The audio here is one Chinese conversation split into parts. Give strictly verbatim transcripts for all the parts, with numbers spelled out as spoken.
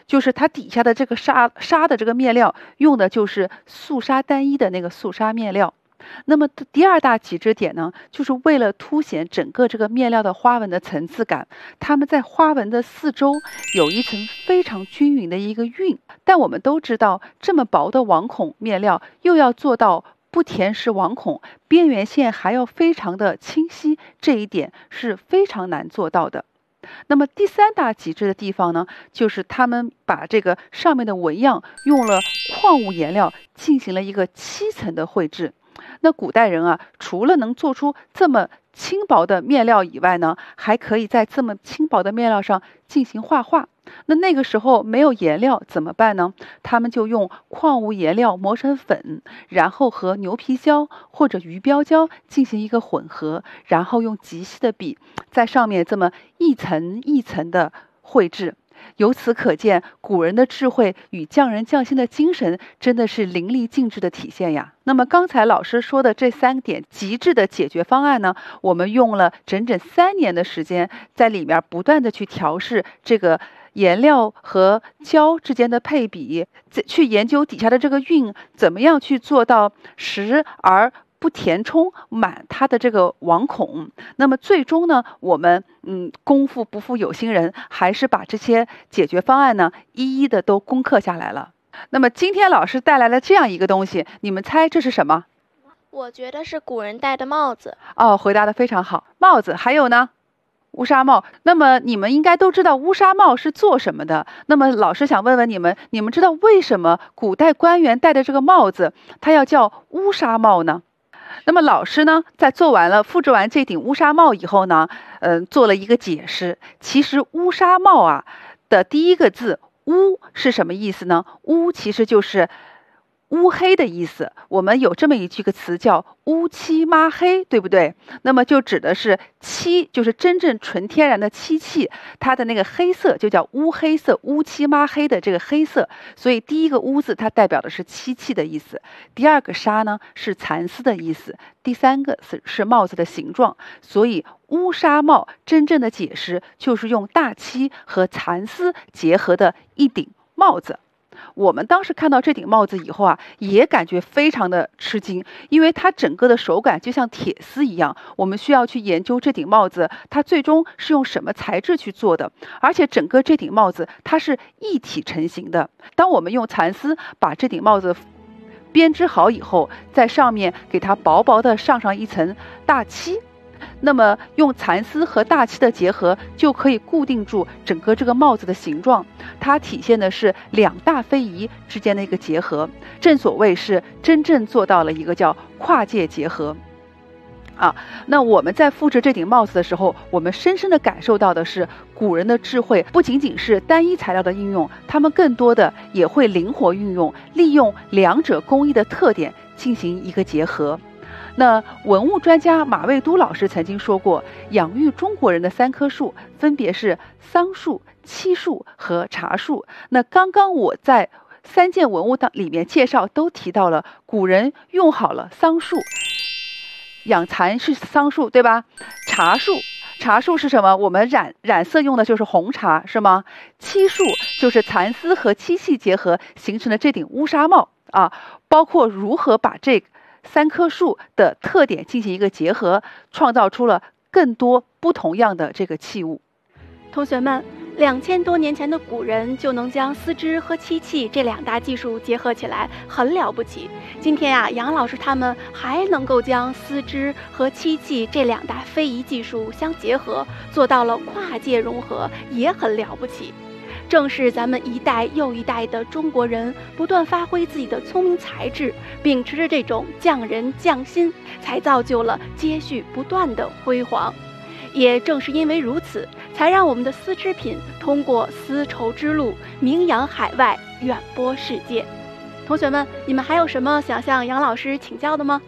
就是它底下的这个纱纱的这个面料用的就是素纱单一的那个素纱面料。那么第二大极致点呢，就是为了凸显整个这个面料的花纹的层次感，它们在花纹的四周有一层非常均匀的一个晕。但我们都知道，这么薄的网孔面料又要做到不填实网孔，边缘线还要非常的清晰，这一点是非常难做到的。那么第三大极致的地方呢，就是他们把这个上面的纹样用了矿物颜料进行了一个七层的绘制。那古代人啊，除了能做出这么轻薄的面料以外呢，还可以在这么轻薄的面料上进行画画。那那个时候没有颜料怎么办呢？他们就用矿物颜料磨成粉，然后和牛皮胶或者鱼标胶进行一个混合，然后用极细的笔在上面这么一层一层的绘制。由此可见，古人的智慧与匠人匠心的精神真的是淋漓尽致的体现呀。那么刚才老师说的这三点极致的解决方案呢，我们用了整整三年的时间，在里面不断的去调试这个颜料和胶之间的配比，去研究底下的这个晕怎么样去做到实而不填充满它的这个网孔。那么最终呢，我们嗯功夫不负有心人，还是把这些解决方案呢一一的都攻克下来了。那么今天老师带来了这样一个东西，你们猜这是什么？ 我觉得是古人戴的帽子。 哦，回答的非常好，帽子。还有呢？乌纱帽。那么你们应该都知道乌纱帽是做什么的。那么老师想问问你们，你们知道为什么古代官员戴的这个帽子它要叫乌纱帽呢？那么老师呢，在做完了复制完这顶乌纱帽以后呢，嗯、呃，做了一个解释。其实乌纱帽啊的第一个字乌是什么意思呢？乌其实就是乌黑的意思。我们有这么一句个词叫乌漆抹黑，对不对？那么就指的是漆，就是真正纯天然的漆器，它的那个黑色就叫乌黑色，乌漆抹黑的这个黑色。所以第一个乌字它代表的是漆器的意思，第二个纱呢是蚕丝的意思，第三个是是帽子的形状。所以乌纱帽真正的解释就是用大漆和蚕丝结合的一顶帽子。我们当时看到这顶帽子以后啊，也感觉非常的吃惊，因为它整个的手感就像铁丝一样。我们需要去研究这顶帽子它最终是用什么材质去做的，而且整个这顶帽子它是一体成型的。当我们用蚕丝把这顶帽子编织好以后，在上面给它薄薄的上上一层大漆，那么用蚕丝和大漆的结合，就可以固定住整个这个帽子的形状。它体现的是两大非遗之间的一个结合，正所谓是真正做到了一个叫跨界结合。啊，那我们在复制这顶帽子的时候，我们深深地感受到的是古人的智慧，不仅仅是单一材料的应用，他们更多的也会灵活运用，利用两者工艺的特点进行一个结合。那文物专家马未都老师曾经说过，养育中国人的三棵树分别是桑树、漆树和茶树。那刚刚我在三件文物当里面介绍都提到了，古人用好了桑树，养蚕是桑树，对吧？茶树，茶树是什么？我们染染色用的就是红茶，是吗？漆树就是蚕丝和漆器结合形成的这顶乌纱帽啊。包括如何把这三棵树的特点进行一个结合，创造出了更多不同样的这个器物。 同学们，两千多年前的古人就能将丝织和漆器这两大技术结合起来，很了不起。今天啊，杨老师他们还能够将丝织和漆器这两大非遗技术相结合，做到了跨界融合，也很了不起。正是咱们一代又一代的中国人不断发挥自己的聪明才智，秉持着这种匠人匠心，才造就了接续不断的辉煌。也正是因为如此，才让我们的丝织品通过丝绸之路名扬海外，远播世界。同学们，你们还有什么想向杨老师请教的吗？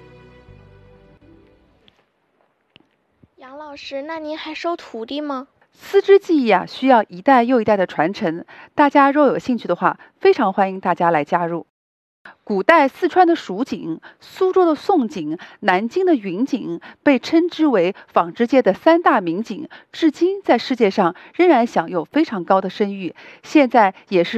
杨老师，那您还收徒弟吗？ 丝织技艺啊，需要一代又一代的传承。大家若有兴趣的话，非常欢迎大家来加入。古代四川的蜀锦、苏州的宋锦、南京的云锦被称之为纺织界的三大名锦，至今在世界上仍然享有非常高的声誉。现在也是